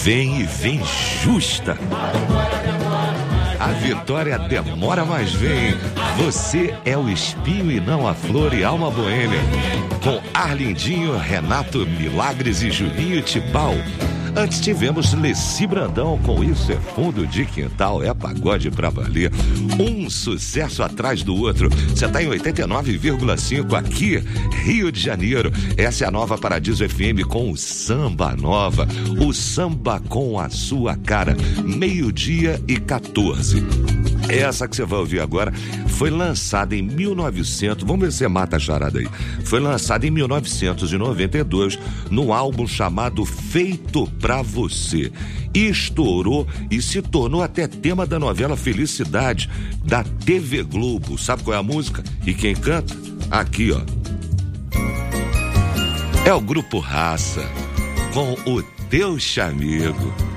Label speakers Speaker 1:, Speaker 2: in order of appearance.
Speaker 1: Vem e vem justa. A vitória demora, mas vem. Você é o espinho e não a flor e alma boêmia. Com Arlindinho, Renato Milagres e Juninho Tibau. Antes tivemos Leci Brandão com Isso é Fundo de Quintal, é pagode pra valer. Um sucesso atrás do outro. Você tá em 89,5 aqui, Rio de Janeiro. Essa é a nova Paradiso FM com o Samba Nova. O samba com a sua cara. 12:14. Essa que você vai ouvir agora foi lançada em 1900, vamos ver se você mata a charada aí. Foi lançada em 1992 no álbum chamado Feito Pra Você. Estourou e se tornou até tema da novela Felicidade da TV Globo. Sabe qual é a música? E quem canta? Aqui, ó. É o Grupo Raça com O Teu Chamego.